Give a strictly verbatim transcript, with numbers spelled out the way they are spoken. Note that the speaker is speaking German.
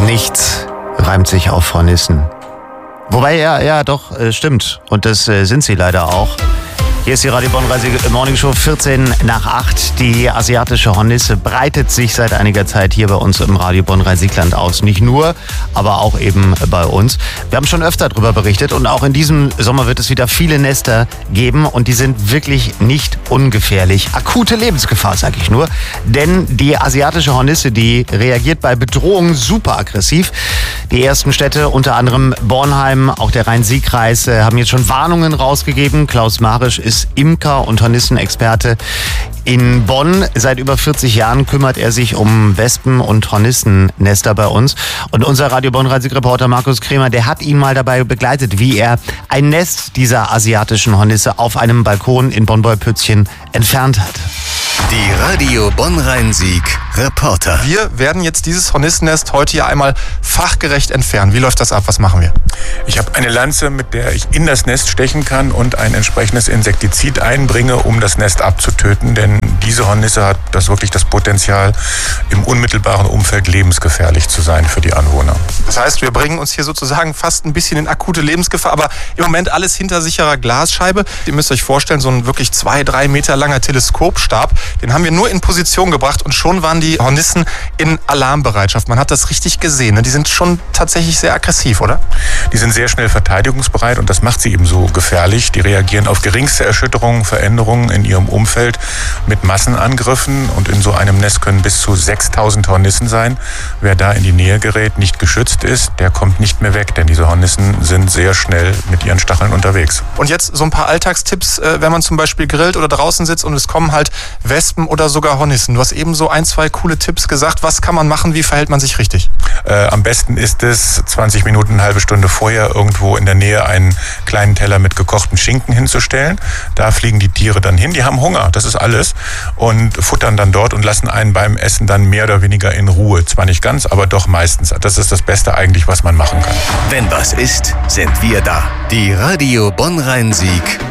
Nichts reimt sich auf Hornissen. Wobei, ja, ja, doch, äh, stimmt. Und das äh, sind sie leider auch. Hier ist die Radio Bonn-Reise Morning Show, vierzehn nach acht. Die asiatische Hornisse breitet sich seit einiger Zeit hier bei uns im Radio Bonn-Rhein-Sieg-Land aus. Nicht nur, aber auch eben bei uns. Wir haben schon öfter darüber berichtet und auch in diesem Sommer wird es wieder viele Nester geben und die sind wirklich nicht ungefährlich. Akute Lebensgefahr, sag ich nur. Denn die asiatische Hornisse, die reagiert bei Bedrohung super aggressiv. Die ersten Städte, unter anderem Bornheim, auch der Rhein-Sieg-Kreis, haben jetzt schon Warnungen rausgegeben. Klaus Marisch ist Imker und Hornissenexperte in Bonn. Seit über vierzig Jahren kümmert er sich um Wespen- und Hornissennester bei uns. Und unser Radio Bonn-Reporter Markus Kremer, der hat ihn mal dabei begleitet, wie er ein Nest dieser asiatischen Hornisse auf einem Balkon in Bonn-Beupützchen entfernt hat. Die Radio Bonn-Rhein-Sieg Reporter. Wir werden jetzt dieses Hornissennest heute hier einmal fachgerecht entfernen. Wie läuft das ab? Was machen wir? Ich habe eine Lanze, mit der ich in das Nest stechen kann und ein entsprechendes Insektizid einbringe, um das Nest abzutöten. Denn diese Hornisse hat das wirklich das Potenzial, im unmittelbaren Umfeld lebensgefährlich zu sein für die Anwohner. Das heißt, wir bringen uns hier sozusagen fast ein bisschen in akute Lebensgefahr, aber im Moment alles hinter sicherer Glasscheibe. Ihr müsst euch vorstellen, so ein wirklich zwei, drei Meter langer Teleskopstab, den haben wir nur in Position gebracht und schon waren die Hornissen in Alarmbereitschaft. Man hat das richtig gesehen. Ne? Die sind schon tatsächlich sehr aggressiv, oder? Die sind sehr schnell verteidigungsbereit und das macht sie eben so gefährlich. Die reagieren auf geringste Erschütterungen, Veränderungen in ihrem Umfeld mit Massenangriffen und in so einem Nest können bis zu sechstausend Hornissen sein. Wer da in die Nähe gerät, nicht geschützt ist, der kommt nicht mehr weg, denn diese Hornissen sind sehr schnell mit ihren Stacheln unterwegs. Und jetzt so ein paar Alltagstipps, wenn man zum Beispiel grillt oder draußen sitzt und es kommen halt Wespen oder sogar Hornissen. Du hast eben so ein, zwei coole Tipps gesagt. Was kann man machen? Wie verhält man sich richtig? Äh, am besten ist es, zwanzig Minuten, eine halbe Stunde vorher irgendwo in der Nähe einen kleinen Teller mit gekochten Schinken hinzustellen. Da fliegen die Tiere dann hin. Die haben Hunger, das ist alles. Und futtern dann dort und lassen einen beim Essen dann mehr oder weniger in Ruhe. Zwar nicht ganz, aber doch meistens. Das ist das Beste eigentlich, was man machen kann. Wenn was ist, sind wir da. Die Radio Bonn-Rhein-Sieg